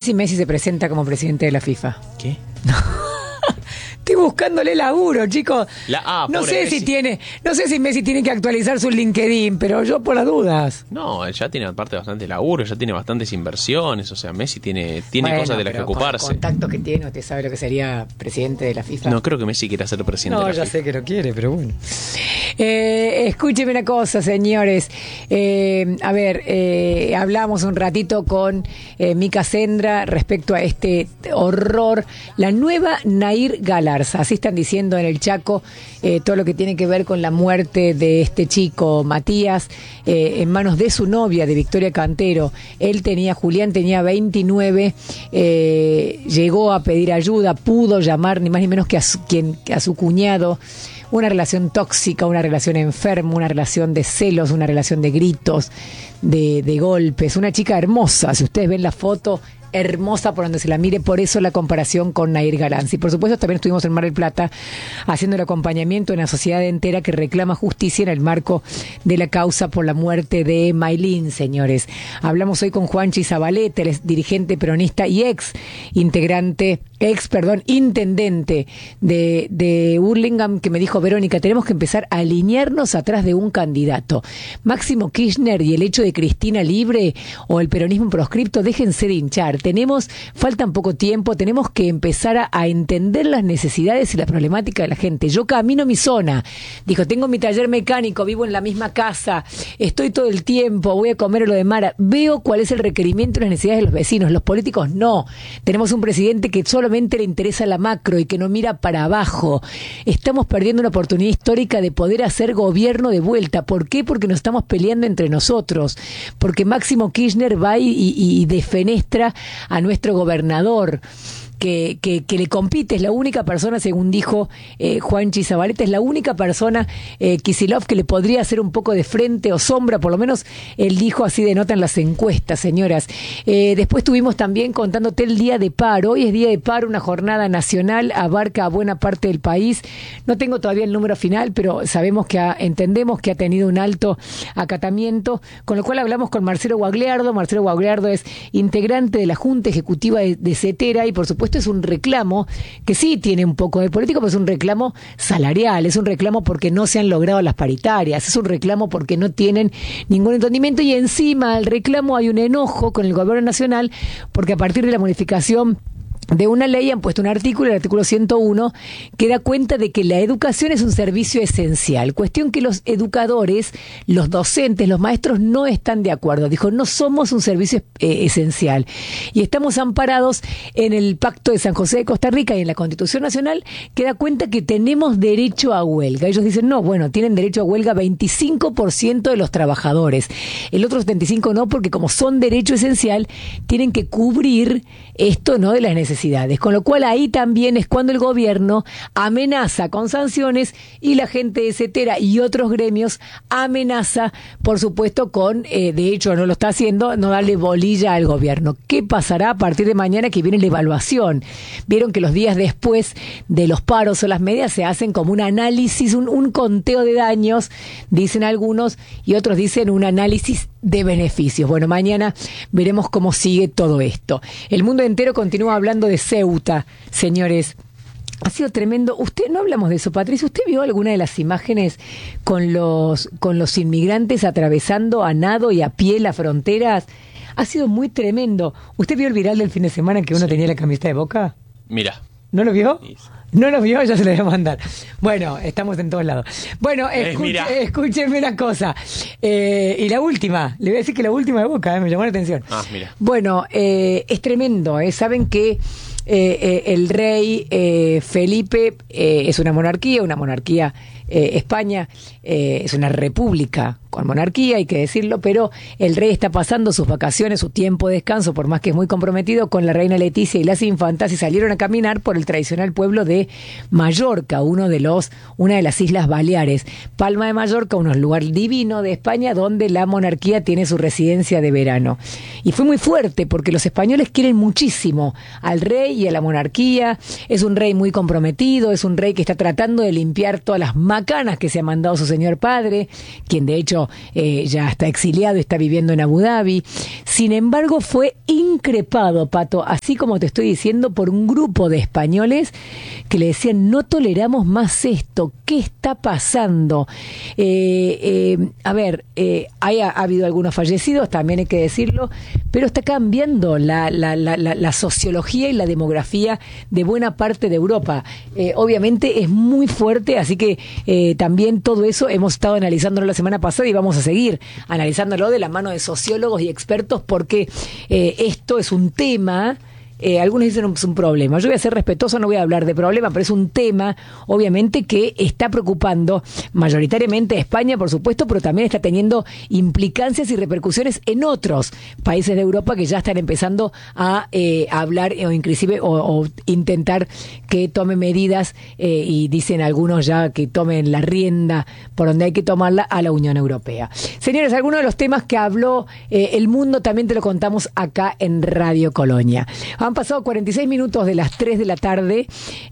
si Messi se presenta como presidente de la FIFA. ¿Qué? Estoy buscándole laburo, chicos. No sé si Messi tiene que actualizar su LinkedIn, pero yo por las dudas. No, ya tiene aparte bastante laburo, ya tiene bastantes inversiones, o sea, Messi tiene cosas de las que ocuparse. Con los contactos que tiene, usted sabe lo que sería presidente de la FIFA. No creo que Messi quiera ser presidente de la FIFA. No, ya sé que lo quiere, pero bueno. Escúcheme una cosa, señores. Hablamos un ratito con Mica Sendra respecto a este horror. La nueva Nair Galarza, así están diciendo en el Chaco, todo lo que tiene que ver con la muerte de este chico Matías, en manos de su novia, de Victoria Cantero. Julián tenía 29, llegó a pedir ayuda, pudo llamar ni más ni menos que a su cuñado. Una relación tóxica, una relación enferma, una relación de celos, una relación de gritos, de golpes. Una chica hermosa, si ustedes ven la foto, hermosa por donde se la mire, por eso la comparación con Nair Galarza. Y por supuesto también estuvimos en Mar del Plata haciendo el acompañamiento en la sociedad entera que reclama justicia en el marco de la causa por la muerte de Maylin, señores. Hablamos hoy con Juanchi Zabaleta, él es dirigente peronista y intendente de Hurlingham, que me dijo: Verónica, tenemos que empezar a alinearnos atrás de un candidato. Máximo Kirchner y el hecho de Cristina libre o el peronismo proscripto, déjense de hinchar. Faltan poco tiempo, tenemos que empezar a entender las necesidades y la problemática de la gente. Yo camino mi zona, dijo, tengo mi taller mecánico, vivo en la misma casa, estoy todo el tiempo, voy a comer lo de Mara, veo cuál es el requerimiento y las necesidades de los vecinos. Los políticos no, tenemos un presidente que solamente le interesa la macro y que no mira para abajo. Estamos perdiendo una oportunidad histórica de poder hacer gobierno de vuelta. ¿Por qué? Porque nos estamos peleando entre nosotros, porque Máximo Kirchner va y defenestra a nuestro gobernador, que le compite, es la única persona, según dijo Juanchi Zabaleta, es la única persona, Kicillof, que le podría hacer un poco de frente o sombra, por lo menos él dijo, así denotan las encuestas, señoras. Después estuvimos también contándote el día de paro. Hoy es día de paro, una jornada nacional, abarca a buena parte del país. No tengo todavía el número final, pero entendemos que ha tenido un alto acatamiento, con lo cual hablamos con Marcelo Guagliardo. Marcelo Guagliardo es integrante de la Junta Ejecutiva de CETERA y, por supuesto, es un reclamo que sí tiene un poco de político, pero es un reclamo salarial, es un reclamo porque no se han logrado las paritarias, es un reclamo porque no tienen ningún entendimiento, y encima al reclamo hay un enojo con el gobierno nacional porque a partir de la modificación de una ley han puesto un artículo, el artículo 101, que da cuenta de que la educación es un servicio esencial. Cuestión que los educadores, los docentes, los maestros no están de acuerdo. Dijo, no somos un servicio esencial. Y estamos amparados en el Pacto de San José de Costa Rica y en la Constitución Nacional, que da cuenta que tenemos derecho a huelga. Ellos dicen, no, bueno, tienen derecho a huelga 25% de los trabajadores. El otro 75% no, porque como son derecho esencial, tienen que cubrir esto, ¿no?, de las necesidades. Con lo cual ahí también es cuando el gobierno amenaza con sanciones y la gente de CETERA y otros gremios amenaza, por supuesto, con, de hecho no lo está haciendo, no darle bolilla al gobierno. ¿Qué pasará a partir de mañana que viene la evaluación? Vieron que los días después de los paros o las medias se hacen como un análisis, un conteo de daños, dicen algunos, y otros dicen un análisis de beneficios. Bueno, mañana veremos cómo sigue todo esto. El mundo entero continúa hablando de Ceuta, señores. Ha sido tremendo. No hablamos de eso, Patricia. ¿Usted vio alguna de las imágenes con los inmigrantes atravesando a nado y a pie las fronteras? Ha sido muy tremendo. ¿Usted vio el viral del fin de semana que uno tenía la camiseta de Boca? Mira. ¿No lo vio? ¿No lo vio? Ya se lo voy a mandar. Bueno, estamos en todos lados. Bueno, escúchenme una cosa. Y la última, le voy a decir que la última de Boca, me llamó la atención. Mira. Bueno, es tremendo. Saben que el rey Felipe es una monarquía España es una república con monarquía, hay que decirlo, pero el rey está pasando sus vacaciones, su tiempo de descanso, por más que es muy comprometido, con la reina Leticia y las infantas, y salieron a caminar por el tradicional pueblo de Mallorca, una de las Islas Baleares. Palma de Mallorca, un lugar divino de España donde la monarquía tiene su residencia de verano. Y fue muy fuerte porque los españoles quieren muchísimo al rey y a la monarquía. Es un rey muy comprometido, es un rey que está tratando de limpiar todas las máquinas macanas que se ha mandado su señor padre, quien de hecho ya está exiliado y está viviendo en Abu Dhabi. Sin embargo, fue increpado, Pato, así como te estoy diciendo, por un grupo de españoles que le decían: no toleramos más esto, ¿qué está pasando? Ha habido algunos fallecidos, también hay que decirlo, pero está cambiando la sociología y la demografía de buena parte de Europa. Obviamente es muy fuerte, así que también todo eso hemos estado analizándolo la semana pasada y vamos a seguir analizándolo de la mano de sociólogos y expertos, porque esto es un tema. Algunos dicen es un problema. Yo voy a ser respetuoso, no voy a hablar de problema, pero es un tema, obviamente, que está preocupando mayoritariamente a España, por supuesto, pero también está teniendo implicancias y repercusiones en otros países de Europa que ya están empezando a hablar o inclusive o intentar que tome medidas y dicen algunos ya que tomen la rienda por donde hay que tomarla a la Unión Europea. Señores, algunos de los temas que habló El Mundo también te lo contamos acá en Radio Colonia. Han pasado 46 minutos de las 3 de la tarde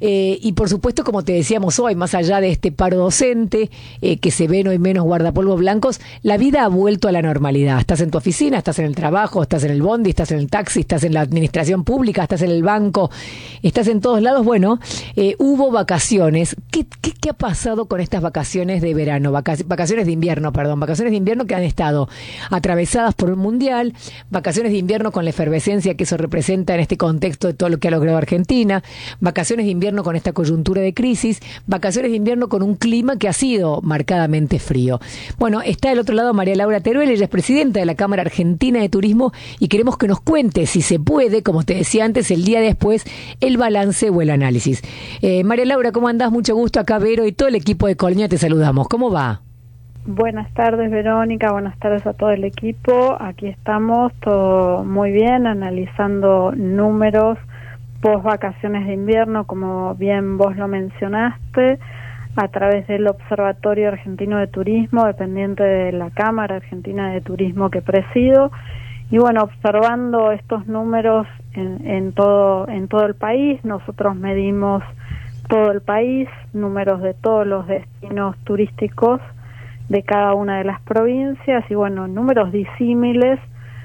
y por supuesto, como te decíamos hoy, más allá de este paro docente, que se ven hoy menos guardapolvos blancos, la vida ha vuelto a la normalidad. Estás en tu oficina, estás en el trabajo, estás en el bondi, estás en el taxi, estás en la administración pública, estás en el banco, estás en todos lados. Bueno, hubo vacaciones. ¿Qué ha pasado con estas vacaciones de verano? Vacaciones de invierno, perdón. Vacaciones de invierno que han estado atravesadas por un mundial, vacaciones de invierno con la efervescencia que eso representa en este contexto de todo lo que ha logrado Argentina, vacaciones de invierno con esta coyuntura de crisis, vacaciones de invierno con un clima que ha sido marcadamente frío. Bueno, está del otro lado María Laura Teruel, ella es presidenta de la Cámara Argentina de Turismo y queremos que nos cuente, si se puede, como te decía antes, el día después, el balance o el análisis. María Laura, ¿cómo andás? Mucho gusto, acá Vero y todo el equipo de Colonia te saludamos. ¿Cómo va? Buenas tardes, Verónica, buenas tardes a todo el equipo. Aquí estamos, todo muy bien, analizando números post vacaciones de invierno, como bien vos lo mencionaste, a través del Observatorio Argentino de Turismo, dependiente de la Cámara Argentina de Turismo que presido. Y bueno, observando estos números en todo el país, nosotros medimos todo el país, números de todos los destinos turísticos de cada una de las provincias y bueno, números disímiles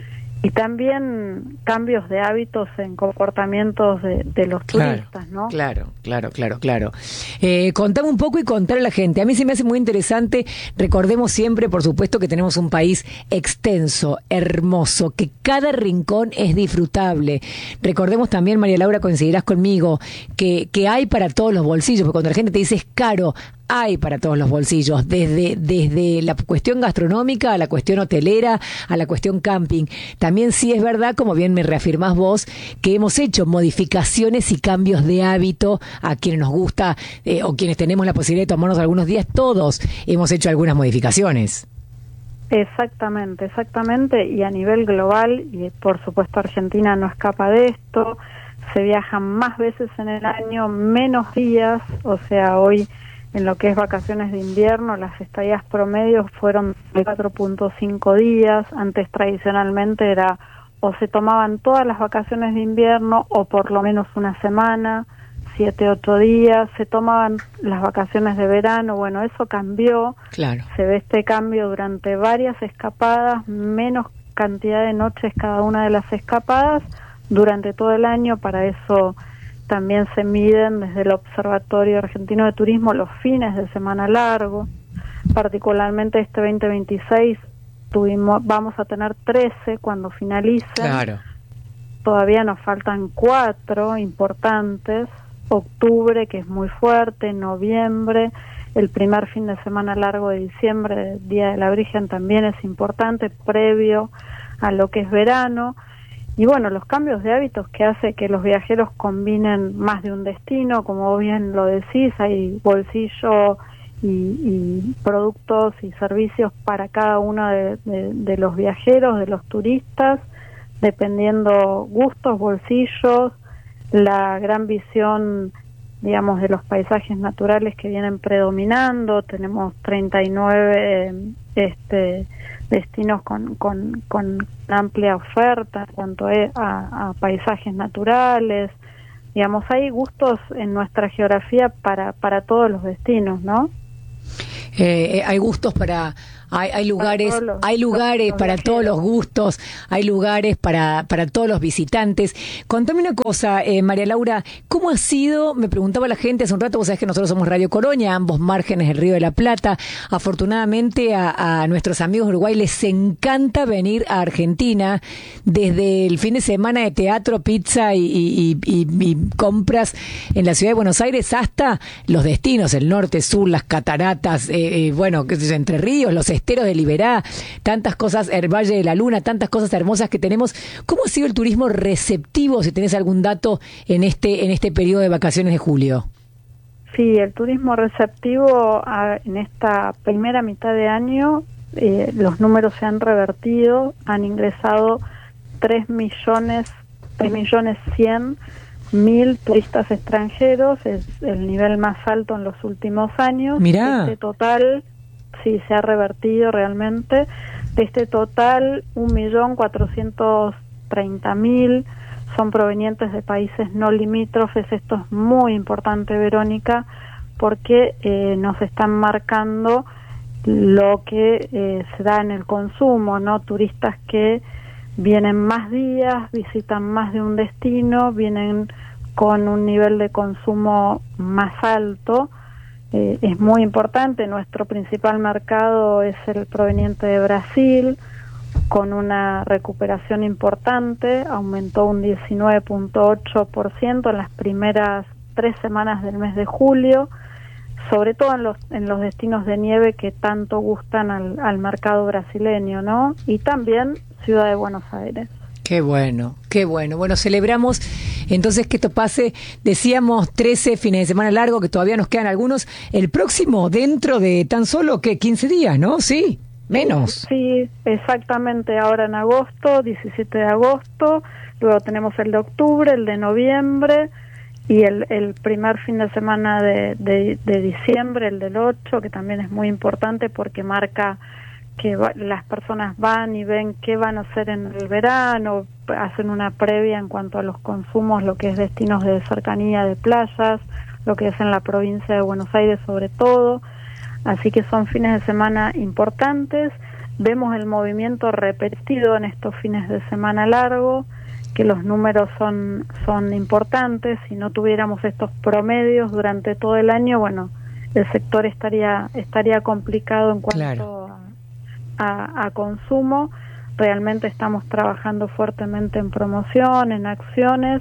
y también cambios de hábitos en comportamientos de los turistas, ¿no? Claro. Contame un poco y contar a la gente. A mí se me hace muy interesante. Recordemos siempre, por supuesto, que tenemos un país extenso, hermoso, que cada rincón es disfrutable. Recordemos también, María Laura, coincidirás conmigo, que hay para todos los bolsillos, porque cuando la gente te dice es caro, hay para todos los bolsillos, desde la cuestión gastronómica a la cuestión hotelera, a la cuestión camping. También sí es verdad, como bien me reafirmás vos, que hemos hecho modificaciones y cambios de hábito a quienes nos gusta o quienes tenemos la posibilidad de tomarnos algunos días. Todos hemos hecho algunas modificaciones. Exactamente, y a nivel global, y por supuesto Argentina no escapa de esto, se viajan más veces en el año, menos días, o sea, hoy en lo que es vacaciones de invierno, las estadías promedios fueron de 4.5 días, antes tradicionalmente era o se tomaban todas las vacaciones de invierno o por lo menos una semana, 7, 8 días, se tomaban las vacaciones de verano, bueno, eso cambió, claro. Se ve este cambio durante varias escapadas, menos cantidad de noches cada una de las escapadas durante todo el año, para eso también se miden desde el Observatorio Argentino de Turismo los fines de semana largo, particularmente este 2026 vamos a tener 13 cuando finalice. Claro. Todavía nos faltan 4 importantes, octubre, que es muy fuerte, noviembre, el primer fin de semana largo de diciembre, Día de la Virgen, también es importante, previo a lo que es verano. Y bueno, los cambios de hábitos que hace que los viajeros combinen más de un destino, como vos bien lo decís, hay bolsillo y productos y servicios para cada uno de los viajeros, de los turistas, dependiendo gustos, bolsillos, la gran visión, digamos, de los paisajes naturales que vienen predominando. Tenemos 39 destinos con amplia oferta en cuanto a paisajes naturales. Digamos, hay gustos en nuestra geografía para todos los destinos, ¿no? Hay gustos para... Hay lugares para todos los gustos, hay lugares para todos los visitantes. Contame una cosa, María Laura, ¿cómo ha sido? Me preguntaba la gente hace un rato, vos sabés que nosotros somos Radio Coronia, ambos márgenes del Río de la Plata. Afortunadamente a nuestros amigos de Uruguay les encanta venir a Argentina, desde el fin de semana de teatro, pizza y compras en la ciudad de Buenos Aires hasta los destinos, el norte, sur, las cataratas, bueno, Entre Ríos, los esteros de Liberá, tantas cosas, el Valle de la Luna, tantas cosas hermosas que tenemos. ¿Cómo ha sido el turismo receptivo, si tenés algún dato, en este periodo de vacaciones de julio? Sí, el turismo receptivo en esta primera mitad de año, los números se han revertido, han ingresado 3.100.000 turistas extranjeros, es el nivel más alto en los últimos años. Mirá. Este total, sí, se ha revertido realmente. De este total, 1.430.000 son provenientes de países no limítrofes. Esto es muy importante, Verónica, porque nos están marcando lo que se da en el consumo, ¿no? Turistas que vienen más días, visitan más de un destino, vienen con un nivel de consumo más alto. Es muy importante. Nuestro principal mercado es el proveniente de Brasil, con una recuperación importante, aumentó un 19.8% en las primeras 3 semanas del mes de julio, sobre todo en los destinos de nieve que tanto gustan al mercado brasileño, ¿no? Y también Ciudad de Buenos Aires. Qué bueno, qué bueno. Bueno, celebramos entonces que esto pase. Decíamos 13 fines de semana largo, que todavía nos quedan algunos. El próximo, dentro de tan solo, ¿qué? 15 días, ¿no? Sí, menos. Sí, exactamente. Ahora en agosto, 17 de agosto. Luego tenemos el de octubre, el de noviembre y el primer fin de semana de diciembre, el del 8, que también es muy importante porque marca que las personas van y ven qué van a hacer en el verano, hacen una previa en cuanto a los consumos, lo que es destinos de cercanía de playas, lo que es en la provincia de Buenos Aires sobre todo. Así que son fines de semana importantes. Vemos el movimiento repetido en estos fines de semana largo, que los números son importantes. Si no tuviéramos estos promedios durante todo el año, bueno, el sector estaría complicado en cuanto a consumo. Realmente estamos trabajando fuertemente en promoción, en acciones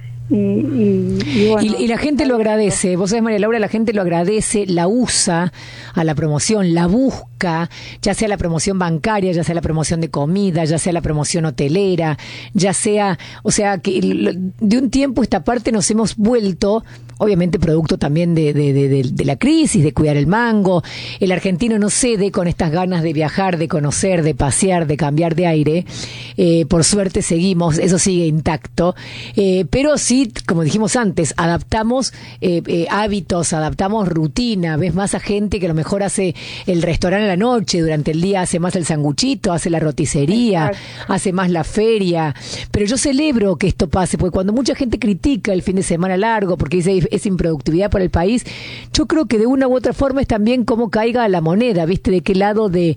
y bueno, y la gente lo agradece. Vos sabés, María Laura, la gente lo agradece, la usa a la promoción, la busca, ya sea la promoción bancaria, ya sea la promoción de comida, ya sea la promoción hotelera, ya sea, o sea, que de un tiempo a esta parte nos hemos vuelto, obviamente producto también de la crisis, de cuidar el mango. El argentino no cede con estas ganas de viajar, de conocer, de pasear, de cambiar de aire. Por suerte seguimos, eso sigue intacto, pero sí, como dijimos antes, adaptamos hábitos, adaptamos rutina. Ves más a gente que a lo mejor hace el restaurante a la noche, durante el día hace más el sanguchito, hace la roticería, hace más la feria. Pero yo celebro que esto pase, porque cuando mucha gente critica el fin de semana largo porque dice es improductividad para el país, yo creo que de una u otra forma es también cómo caiga la moneda, ¿viste? De qué lado de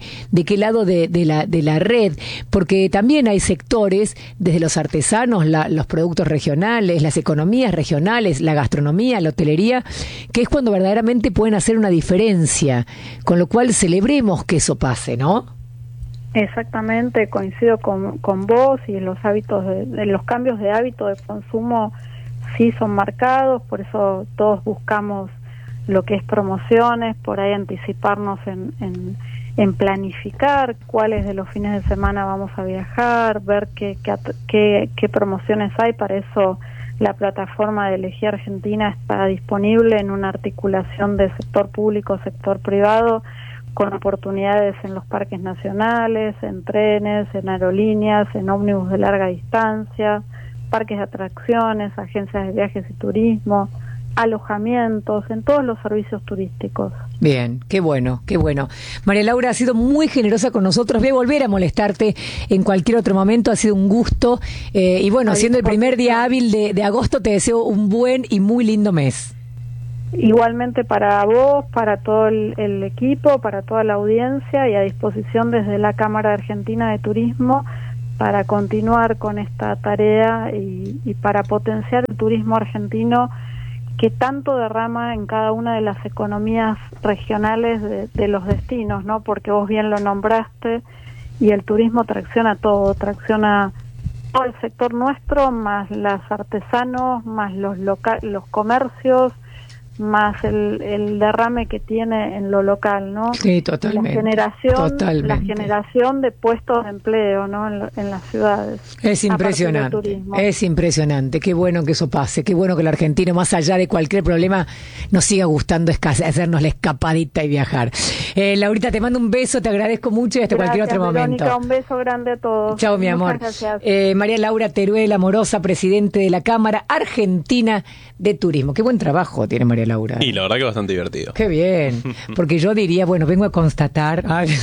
la red, porque también hay sectores, desde los artesanos, los productos regionales, las economías regionales, la gastronomía, la hotelería, que es cuando verdaderamente pueden hacer una diferencia, con lo cual celebremos que eso pase, ¿no? Exactamente, coincido con vos, y los hábitos de los cambios de hábito de consumo sí son marcados, por eso todos buscamos lo que es promociones, por ahí anticiparnos en planificar cuáles de los fines de semana vamos a viajar, ver qué promociones hay. Para eso la plataforma de Elegí Argentina está disponible en una articulación de sector público, sector privado, con oportunidades en los parques nacionales, en trenes, en aerolíneas, en ómnibus de larga distancia, parques de atracciones, agencias de viajes y turismo, alojamientos, en todos los servicios turísticos. Bien, qué bueno, qué bueno. María Laura ha sido muy generosa con nosotros. Voy a volver a molestarte en cualquier otro momento, ha sido un gusto. Y bueno, siendo el primer día hábil de agosto, te deseo un buen y muy lindo mes. Igualmente para vos, para todo el equipo, para toda la audiencia, y a disposición desde la Cámara Argentina de Turismo para continuar con esta tarea y para potenciar el turismo argentino, que tanto derrama en cada una de las economías regionales de los destinos, ¿no? Porque vos bien lo nombraste, y el turismo tracciona todo, tracciona todo el sector nuestro, más los artesanos, más los comercios, más el derrame que tiene en lo local, ¿no? Sí, totalmente. La generación de puestos de empleo, ¿no? En las ciudades. Es impresionante. Qué bueno que eso pase, qué bueno que el argentino, más allá de cualquier problema, nos siga gustando hacernos la escapadita y viajar. Laurita, te mando un beso, te agradezco mucho y hasta cualquier otro momento. Verónica, un beso grande a todos. Chao, mi amor. Gracias. María Laura Teruel Amorosa, presidente de la Cámara Argentina de Turismo. Qué buen trabajo tiene María Laura. Y la verdad que bastante divertido. Qué bien, porque yo diría, bueno, vengo a constatar.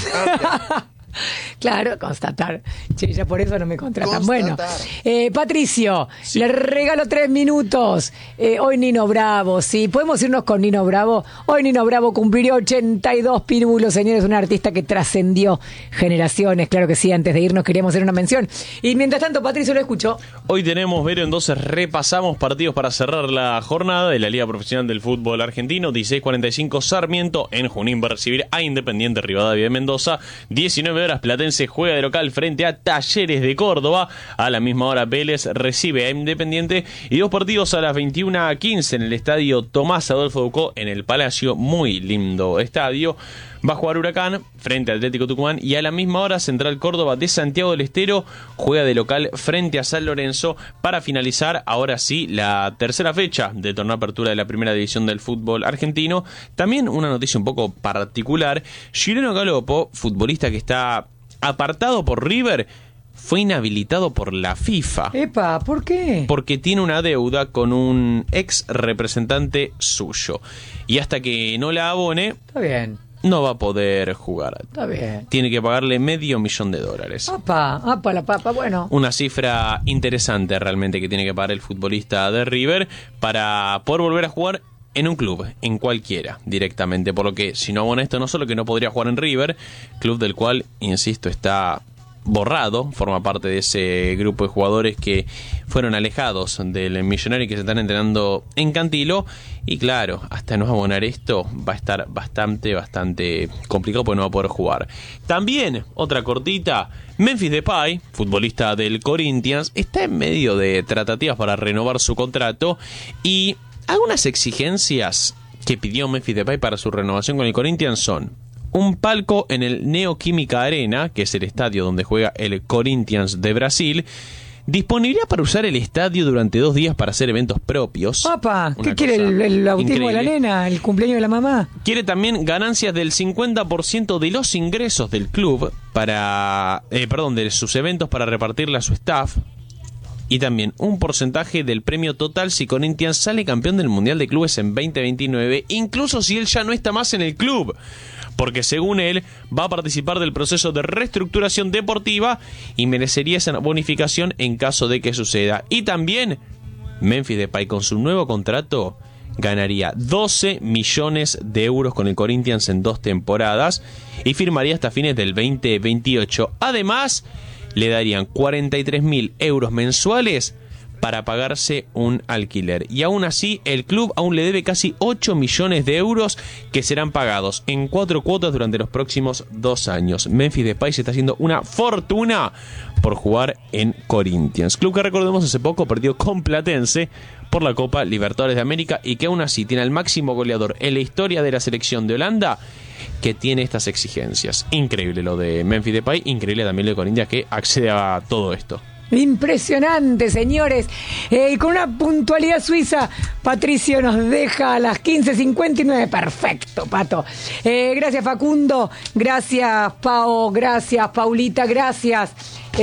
Claro, constatar. Che, ya por eso no me contratan. Bueno, Patricio, sí, le regalo 3 minutos. Hoy Nino Bravo, sí, podemos irnos con Nino Bravo. Hoy Nino Bravo cumplió 82 pirulos, señores, un artista que trascendió generaciones. Claro que sí, antes de irnos queríamos hacer una mención. Y mientras tanto, Patricio lo escuchó. Hoy tenemos, Vero, entonces repasamos partidos para cerrar la jornada de la Liga Profesional del Fútbol Argentino. 16:45 Sarmiento en Junín va a recibir a Independiente Rivadavia de Mendoza. 19 horas Platense juega de local frente a Talleres de Córdoba. A la misma hora Vélez recibe a Independiente. Y 2 partidos a las 21:15 en el estadio Tomás Adolfo Ducó en el Palacio. Muy lindo estadio. Va a jugar Huracán frente a Atlético Tucumán, y a la misma hora Central Córdoba de Santiago del Estero juega de local frente a San Lorenzo para finalizar ahora sí la tercera fecha del torneo de apertura de la primera división del fútbol argentino. También una noticia un poco particular: Chileno Galopo, futbolista que está apartado por River, fue inhabilitado por la FIFA. Epa, ¿por qué? Porque tiene una deuda con un ex representante suyo, y hasta que no la abone, está bien, no va a poder jugar. Está bien. Tiene que pagarle $500,000. Apa, la papa, bueno. Una cifra interesante realmente que tiene que pagar el futbolista de River para poder volver a jugar en un club, en cualquiera, directamente. Por lo que, si no abona esto, no solo que no podría jugar en River, club del cual, insisto, está borrado, forma parte de ese grupo de jugadores que fueron alejados del Millonario y que se están entrenando en Cantilo. Y claro, hasta no abonar esto va a estar bastante complicado porque no va a poder jugar. También, otra cortita: Memphis Depay, futbolista del Corinthians, está en medio de tratativas para renovar su contrato, y algunas exigencias que pidió Memphis Depay para su renovación con el Corinthians son un palco en el Neoquímica Arena, que es el estadio donde juega el Corinthians de Brasil, disponibilidad para usar el estadio durante 2 días para hacer eventos propios. ¡Papá! ¿Qué quiere, el bautismo de la nena? ¿El cumpleaños de la mamá? Quiere también ganancias del 50% de los ingresos del club de sus eventos para repartirle a su staff. Y también un porcentaje del premio total si Corinthians sale campeón del Mundial de Clubes en 2029, incluso si él ya no está más en el club, porque según él va a participar del proceso de reestructuración deportiva y merecería esa bonificación en caso de que suceda. Y también Memphis Depay, con su nuevo contrato, ganaría 12 millones de euros con el Corinthians en 2 temporadas y firmaría hasta fines del 2028. Además, le darían 43.000 euros mensuales para pagarse un alquiler. Y aún así, el club aún le debe casi 8 millones de euros que serán pagados en 4 cuotas durante los próximos 2 años. Memphis Depay se está haciendo una fortuna por jugar en Corinthians. Club que, recordemos, hace poco perdió con Platense por la Copa Libertadores de América, y que aún así tiene al máximo goleador en la historia de la selección de Holanda, que tiene estas exigencias. Increíble lo de Memphis Depay, increíble también lo de Corinthians, que accede a todo esto. Impresionante, señores. Con una puntualidad suiza, Patricio nos deja a las 15:59. Perfecto, Pato. Gracias, Facundo. Gracias, Pao. Gracias, Paulita. Gracias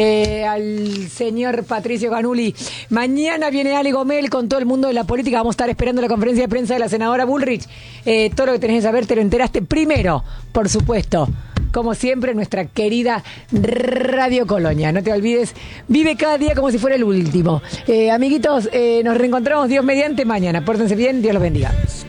al señor Patricio Canuli. Mañana viene Ale Gomel con todo el mundo de la política. Vamos a estar esperando la conferencia de prensa de la senadora Bullrich. Todo lo que tenés que saber te lo enteraste primero, por supuesto. Como siempre, nuestra querida Radio Colonia. No te olvides, vive cada día como si fuera el último. Amiguitos, nos reencontramos Dios mediante mañana. Pórtense bien, Dios los bendiga.